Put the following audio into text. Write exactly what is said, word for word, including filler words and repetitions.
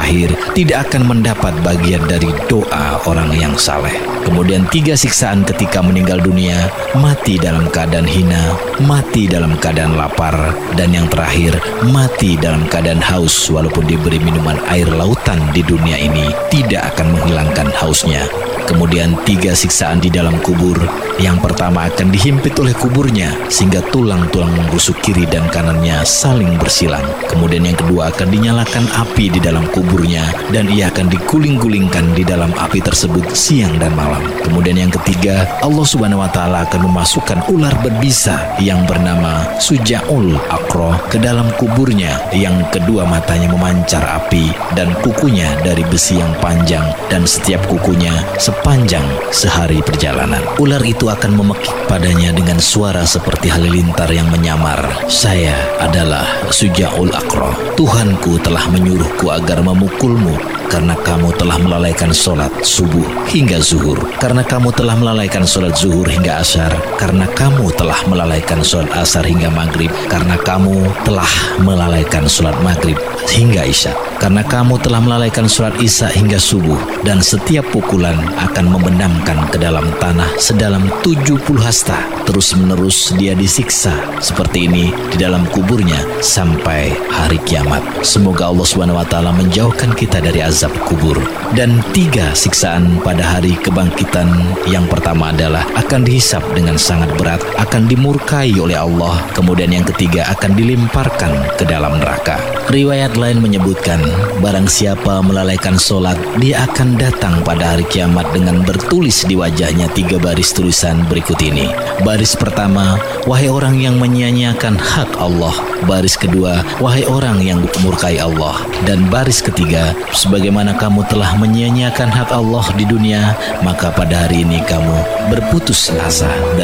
terakhir tidak akan mendapat bagian dari doa orang yang saleh. Kemudian tiga siksaan ketika meninggal dunia, mati dalam keadaan hina, mati dalam keadaan lapar, dan yang terakhir mati dalam keadaan haus walaupun diberi minuman air lautan di dunia ini tidak akan menghilangkan hausnya. Kemudian tiga siksaan di dalam kubur. Yang pertama akan dihimpit oleh kuburnya sehingga tulang-tulang rusuk kiri dan kanannya saling bersilang. Kemudian yang kedua akan dinyalakan api di dalam kuburnya dan ia akan diguling-gulingkan di dalam api tersebut siang dan malam. Kemudian yang ketiga, Allah Subhanahu wa taala akan memasukkan ular berbisa yang bernama Sujaul Aqra ke dalam kuburnya, yang kedua matanya memancar api dan kukunya dari besi yang panjang dan setiap kukunya sepanjang sehari perjalanan. Ular itu akan memekik padanya dengan suara seperti halilintar yang menyamar. Saya adalah Sujaul Aqra. Tuhanku telah menyuruhku agar memukulmu karena kamu telah melalaikan sholat subuh hingga zuhur, karena kamu telah melalaikan sholat zuhur hingga asar, karena kamu telah melalaikan sholat asar hingga maghrib, karena kamu telah melalaikan sholat maghrib hingga isya, karena kamu telah melalaikan sholat isya hingga subuh, dan setiap pukulan akan membenamkan ke dalam tanah sedalam tujuh puluh hasta. Terus menerus dia disiksa seperti ini di dalam kuburnya sampai hari kiamat. Semoga Allah Subhanahu wa taala menjauhkan kita dari azab kubur. Dan tiga siksaan pada hari kebangkitan. Yang pertama adalah akan dihisap dengan sangat berat, akan dimurkai oleh Allah. Kemudian yang ketiga akan dilemparkan ke dalam neraka. Riwayat lain menyebutkan barang siapa melalaikan sholat, dia akan datang pada hari kiamat dengan bertulis di wajahnya tiga baris tulisan berikut ini. Baris pertama, wahai orang yang menyia-nyiakan hak Allah. Baris kedua, wahai orang yang murkai Allah. Dan baris ketiga, sebagaimana kamu telah menyia-nyiakan hak Allah di dunia, maka pada hari ini kamu berputus asa